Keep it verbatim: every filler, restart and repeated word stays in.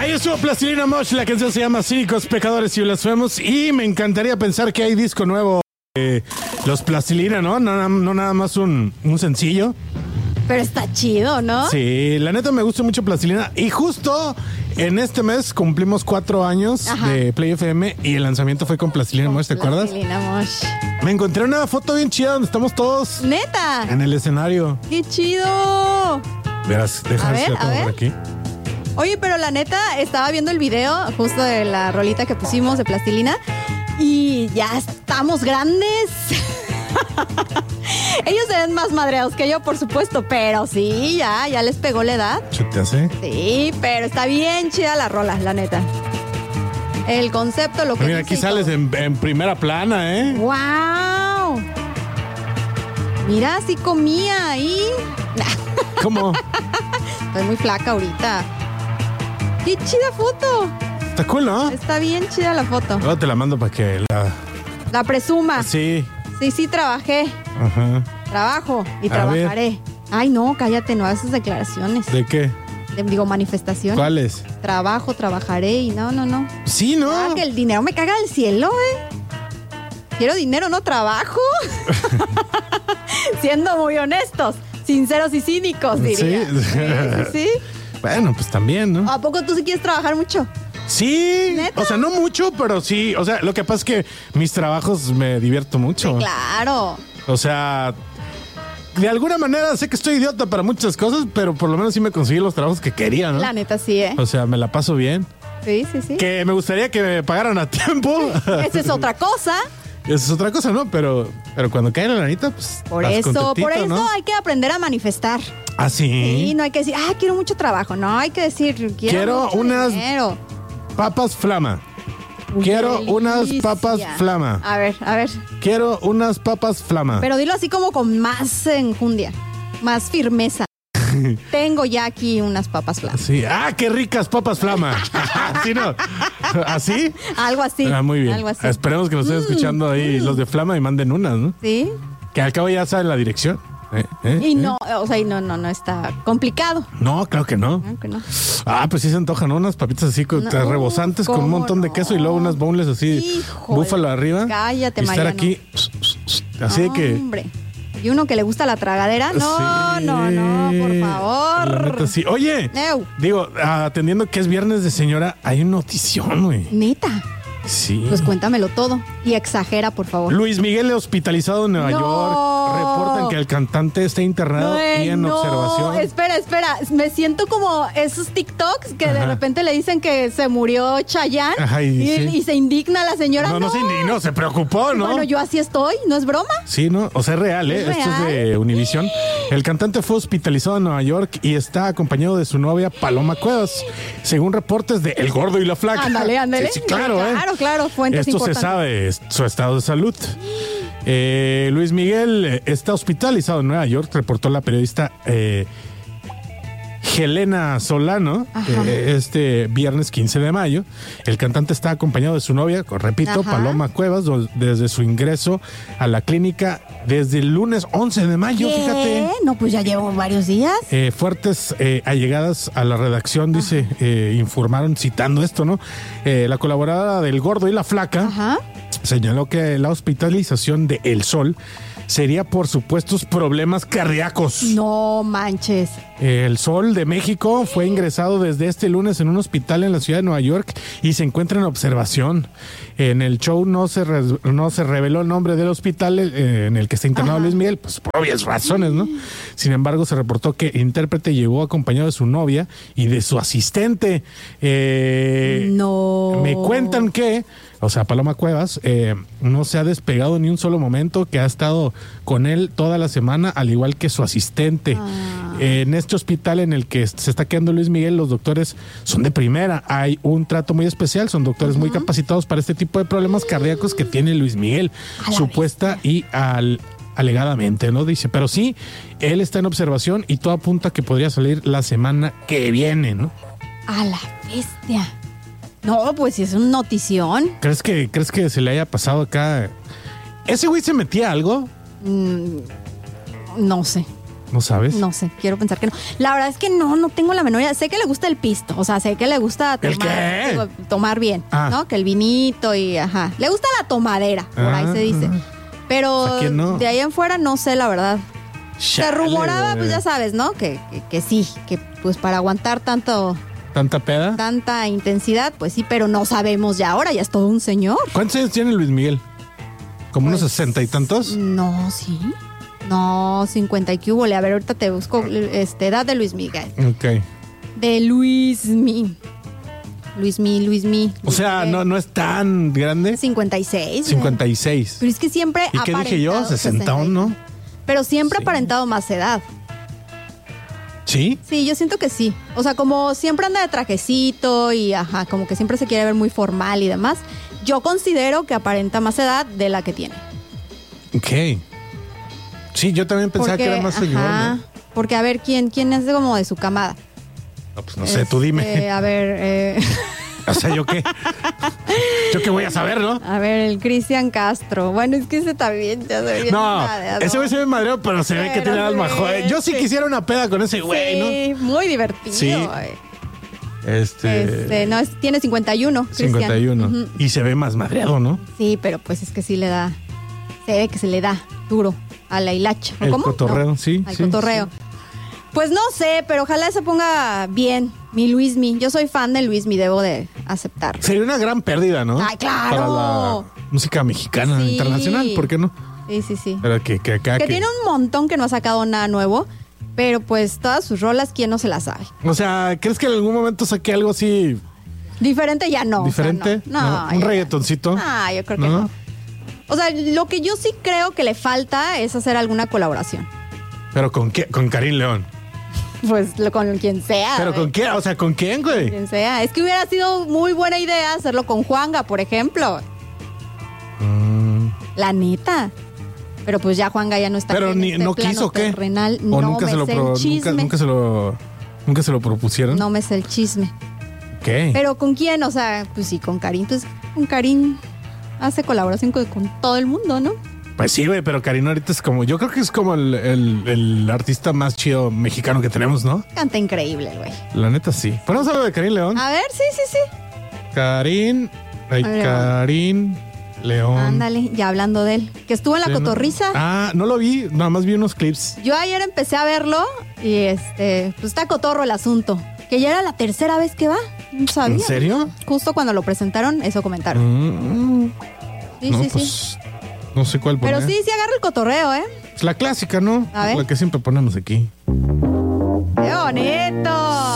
Ahí estuvo Plastilina Mosh, la canción se llama Cínicos, Pecadores y Blasfemos. Y me encantaría pensar que hay disco nuevo de los Plastilina, ¿no? No, no nada más un, un sencillo. Pero está chido, ¿no? Sí, la neta me gusta mucho Plastilina. Y justo en este mes cumplimos cuatro años Ajá. de Play F M y el lanzamiento fue con Plastilina Mosh, ¿te acuerdas? Plastilina Mosh. Me encontré una foto bien chida donde estamos todos. ¿Neta? En el escenario. ¡Qué chido! Verás, déjame ver, por aquí. Oye, pero la neta, estaba viendo el video justo de la rolita que pusimos de Plastilina y ya estamos grandes. Ellos se ven más madreados que yo, por supuesto, pero sí, ya, ya les pegó la edad. ¿Se te hace? Sí, pero está bien chida la rola, la neta. El concepto, lo que Mira, aquí sales en, en primera plana, ¿eh? ¡Wow! Mira, sí comía ahí. ¿Cómo? Estoy muy flaca ahorita. ¡Qué chida foto! Está cool, ¿no? Está bien chida la foto. Luego te la mando para que la... La presuma. Sí. Sí, sí, trabajé. Ajá. Trabajo y A trabajaré. ver. Ay, no, cállate, no hagas esas declaraciones. ¿De qué? De, digo, manifestaciones. ¿Cuáles? Trabajo, trabajaré y no, no, no. Sí, ¿no? Ah, que el dinero me caga del cielo, ¿eh? Quiero dinero, no trabajo. Siendo muy honestos, sinceros y cínicos, diría. Sí. Sí, sí, sí. Bueno, pues también, ¿no? ¿A poco tú sí quieres trabajar mucho? Sí, ¿Neta? O sea, no mucho, pero sí. O sea, lo que pasa es que mis trabajos me divierto mucho. Sí, claro. O sea, de alguna manera sé que estoy idiota para muchas cosas, pero por lo menos sí me conseguí los trabajos que quería, ¿no? La neta sí, ¿eh? O sea, me la paso bien. Sí, sí, sí. Que me gustaría que me pagaran a tiempo. Esa es otra cosa. Esa es otra cosa, ¿no? Pero, pero cuando cae la lanita, pues. Por vas eso, contentito, por eso ¿no? hay que aprender a manifestar. Ah, sí. Sí, no hay que decir, ah, quiero mucho trabajo. No, hay que decir, quiero, Quiero mucho unas dinero. Papas flama. Uy, Quiero delicia. unas papas flama. A ver, a ver. Quiero unas papas flama. Pero dilo así como con más enjundia, más firmeza. Tengo ya aquí unas papas flama. Sí. Ah, qué ricas papas flama. ¿Sí, no? ¿Así? Algo así. Ah, muy bien. Algo así. Esperemos que nos estén escuchando ahí los de Flama y manden unas, ¿no? Sí. Que al cabo ya saben la dirección. ¿Eh? ¿Eh? Y ¿Eh? no, o sea, y no, no, no está complicado. No, claro que no. Claro que no. Ah, pues sí se antojan, ¿no? Unas papitas así con, No, rebosantes con un ¿cómo montón de no? queso y luego unas boneless así, Híjole, búfalo arriba. cállate, y estar Mariano. aquí, así de que... Hombre. Y uno que le gusta la tragadera. No, Sí. no, no, por La favor. neta, sí. Oye, Ew. digo, atendiendo que es viernes de señora, hay una notición, güey. Neta. Sí. Pues cuéntamelo todo. Y exagera, por favor. Luis Miguel hospitalizado en Nueva No. York. Reportan que el cantante está internado Ay, y en no. observación. Espera, espera. Me siento como esos TikToks que de Ajá. repente le dicen que se murió Chayanne. Ajá, y y, sí. y se indigna la señora. No, no, No, se indignó, se preocupó, ¿no? Bueno, yo así estoy. ¿No es broma? Sí, ¿no? O sea, es real, ¿eh? ¿Es Esto es de Univisión. El cantante fue hospitalizado en Nueva York y está acompañado de su novia Paloma Cuevas, según reportes de El Gordo y la Flaca. Ándale, ándale. Sí, sí, claro, ¿eh? Claro, claro. Fuentes Esto se importantes. sabe, es su estado de salud. Eh, Luis Miguel eh, está hospitalizado en Nueva York, reportó la periodista eh, Helena Solano eh, este viernes quince de mayo. El cantante está acompañado de su novia, repito, Ajá. Paloma Cuevas, do- desde su ingreso a la clínica desde el lunes once de mayo, ¿Qué? fíjate. No, pues ya llevo varios días. Eh, fuertes eh, allegadas a la redacción, dice, eh, informaron citando esto, ¿no? Eh, la colaboradora del Gordo y la Flaca Ajá. señaló que la hospitalización de El Sol sería por supuestos problemas cardíacos. No manches. El Sol de México fue ingresado desde este lunes en un hospital en la ciudad de Nueva York y se encuentra en observación. En el show no se re- no se reveló el nombre del hospital eh, en el que está internado Ajá. Luis Miguel, pues por obvias razones, ¿no? Sin embargo, se reportó que el intérprete llegó acompañado de su novia y de su asistente. Eh, No. Me cuentan que, o sea, Paloma Cuevas eh, no se ha despegado ni un solo momento, que ha estado con él toda la semana, al igual que su asistente. Ah. Eh, en este hospital en el que se está quedando Luis Miguel, los doctores son de primera. Hay un trato muy especial, son doctores muy capacitados para este tipo de problemas cardíacos que tiene Luis Miguel, A la supuesta y al alegadamente, ¿no? Dice, pero sí, él está en observación y todo apunta a que podría salir la semana que viene, ¿no? A la bestia. No, pues sí es una notición. ¿Crees que, ¿Crees que se le haya pasado acá? ¿Ese güey se metía algo? Mm, no sé. ¿No sabes? No sé, quiero pensar que no. La verdad es que no, no tengo la menor idea. Sé que le gusta el pisto, o sea, sé que le gusta ¿El tomar, qué? digo, tomar bien, Ah. ¿no? Que el vinito y ajá. Le gusta la tomadera, por ahí Ah. se dice. Pero ¿A quién no? de ahí en fuera no sé, la verdad. Se Chale, rumoraba, güey. pues ya sabes, ¿no? Que, que, que sí, que pues para aguantar tanto, ¿Tanta peda? tanta intensidad, pues sí, pero no sabemos ya ahora, ya es todo un señor. ¿Cuántos años tiene Luis Miguel? ¿Como unos Pues, sesenta y tantos? No, sí. No, cincuenta y que hubo. A ver, ahorita te busco este, edad de Luis Miguel. Ok. De Luis Mi. Luis Mi, Luis Mi. O sea, no, no es tan grande. cincuenta y seis. cincuenta y seis. Pero es que siempre ¿Y qué dije yo? aparentado- sesenta, ¿no? Pero siempre Sí. aparentado más edad. ¿Sí? Sí, yo siento que sí. O sea, como siempre anda de trajecito y ajá, como que siempre se quiere ver muy formal y demás. Yo considero que aparenta más edad de la que tiene. Ok. Sí, yo también pensaba Porque, que era más señor, ajá, ¿no? Porque a ver, ¿quién, quién es de como de su camada? No, pues no sé, tú dime. Este, a ver, eh, O sea, ¿yo qué? ¿Yo qué voy a saber, no? a ver, el Cristian Castro. Bueno, es que ese también ya se ve No, madreado. ese güey se ve madreado, pero se ve que Pero tiene alma sí, joven. Yo sí sí. quisiera una peda con ese güey, Sí, muy divertido. Sí. güey. ¿no? Este... Este, no, es- tiene cincuenta y uno. Cristian. cincuenta y uno. Ujú. Y se ve más madreado, ¿no? Sí, pero pues es que sí le da, se ve que se le da duro a la hilacha. ¿O El ¿Cómo? cotorreo, No, sí, Al sí, cotorreo. Pues no sé, pero ojalá se ponga bien mi Luismi. Yo soy fan de Luismi, debo de aceptar. Sería una gran pérdida, ¿no? Ay, claro. Para la música mexicana Sí. internacional, ¿por qué no? Sí, sí, sí. Pero que, que acá... Que que- tiene un montón que no ha sacado nada nuevo, pero pues todas sus rolas, ¿quién no se las sabe? O sea, ¿crees que en algún momento saque algo así Diferente ya no. o sea, diferente? no, no, ¿Un ya- reggaetoncito? Ah, yo creo que no. O sea, lo que yo sí creo que le falta es hacer alguna colaboración. ¿Pero con qué? Con Karim León. Pues lo- con quien sea. ¿Pero güey. con quién? O sea, ¿con quién, güey? Quien sea. Es que hubiera sido muy buena idea hacerlo con Juanga, por ejemplo. Mm, La neta. Pero pues ya Juanga ya no está Pero aquí en ni, este ¿no plano quiso qué? terrenal. ¿O No nunca me se lo sé pro- el nunca, chisme. nunca se lo nunca se lo propusieron? No me sé el chisme. ¿Qué? Pero ¿con quién? O sea, pues sí, con Karim. Pues con Karim hace colaboración con, con todo el mundo, ¿no? Pues sí, güey, pero Karim ahorita es como, yo creo que es como el, el- el artista más chido mexicano que tenemos, ¿no? Canta increíble, güey. La neta sí. Ponemos algo de Karim León. A ver, sí, sí, sí. Karim, ay, León. Karim León. Ándale, ya hablando de él. Que estuvo en la Sí, ¿no? cotorriza. Ah, no lo vi, nada más vi unos clips. Yo ayer empecé a verlo y este, pues está cotorro el asunto. Que ya era la tercera vez que va. No sabía. ¿En serio? Justo cuando lo presentaron, eso comentaron. Mm, Sí, no, sí, pues sí. no sé cuál poner. Pero sí, sí agarra el cotorreo, ¿eh? Es la clásica, ¿no? A ver. La que siempre ponemos aquí. ¡Qué bonito!